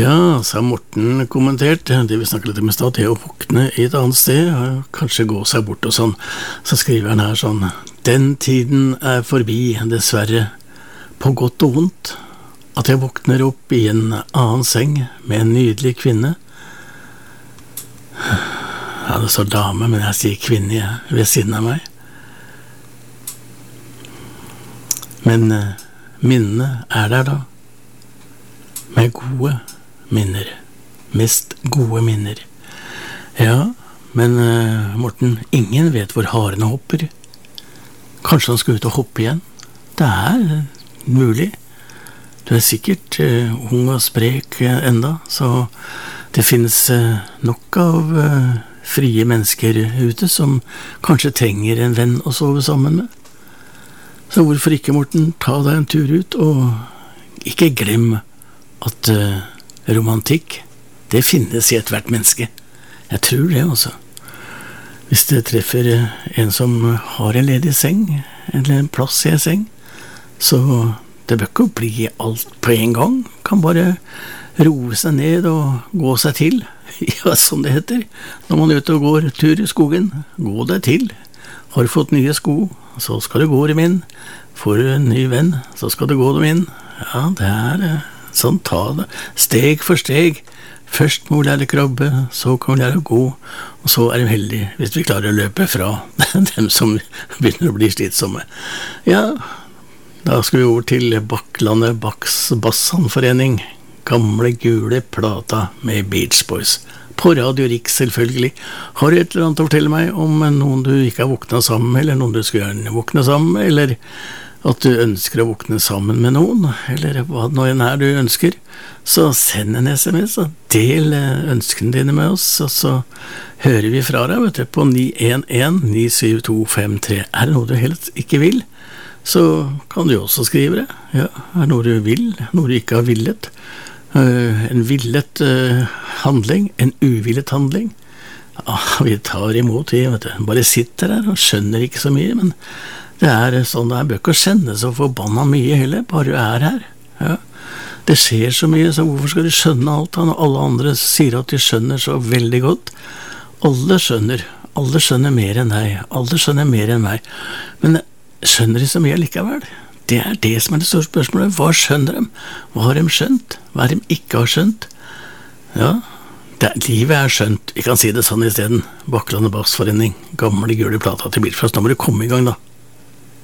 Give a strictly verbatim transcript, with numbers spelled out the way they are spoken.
Ja, så har Morten kommentert det vi snakket litt om i stad, det å våkne i et annet sted, og kanskje gå seg bort og sånn. Så skriver han her sånn: Den tiden er forbi, dessverre, på godt og vondt, at jeg våkner opp i en annen seng med en nydelig kvinne. Ja, det står dame, men jeg sier kvinne jeg, ved siden av meg. Men eh, minnene er der da, med gode minner, mest gode minner. Ja, men uh, Morten, ingen vet hvor harene hopper. Kanskje han skal ut og hoppe igjen? Det er uh, mulig. Du er sikkert uh, ung og sprek uh, enda, så det finnes uh, nok av uh, frie mennesker ute som kanskje trenger en venn å sove sammen med. Så hvorfor ikke, Morten, ta deg en tur ut, og ikke glem at uh, romantikk, det finnes i et hvert menneske. Jeg tror det, altså. Hvis det treffer en som har en ledig seng, eller en plass i en seng, så det bør ikke bli alt på en gang. Kan bare roe seg ned og gå seg til. Ja, som det heter. Når man er ute og går tur i skogen, gå deg til. Har du fått nye sko, så skal du gå dem inn. Får du en ny venn, så skal du gå dem inn. Ja, det er sånn, ta det steg for steg. Først må vi lære krabbe, så kan vi lære å gå, og så er vi heldige hvis vi klarer å løpe fra dem som begynner å bli slitsomme. Ja, da skal vi over til Bakklandet Baks Bassandforening, gamle gule plata med Beach Boys. På Radio Riks selvfølgelig. Har du et eller annet å fortelle meg om noen du ikke har våknet sammen med, eller noen du skulle gjerne våkne sammen med, eller at du ønsker å våkne sammen med noen, eller hva det nå enn er du ønsker, så send en sms og del ønskene dine med oss, og så hører vi fra deg, vet du, på ni en en ni syv to fem tre. Er det noe du helst ikke vil, så kan du også skrive det. Ja, er det noe du vil, noe du ikke har villet. Uh, en villet uh, handling, en uvillet handling. Ja, vi tar imot vi, vet du. Bare sitter der og skjønner ikke så mye, men det er sånn, det er bør ikke å kjenne så forbanna mye heller, bare du er her. Ja. Det skjer så mye, så hvorfor skal du skjønne alt da, når alle andre sier at de skjønner så veldig godt? Alle skjønner, alle skjønner mer enn deg, alle skjønner mer enn meg, men skjønner de så mye likevel? Det er det som er det store spørsmålet. Hva skjønner de? Hva har de skjønt? Hva er de ikke har skjønt? Ja, det, livet er skjønt. Vi kan si det sånn i stedet. Bakklandet Bassforening, gamle gule plata til Bilfrost. Nå må du komme i gang da.